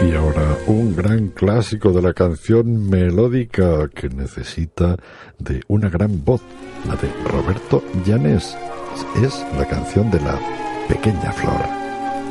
Y ahora un gran clásico de la canción melódica que necesita de una gran voz, la de Roberto Llanes. Es la canción de La Pequeña Flor.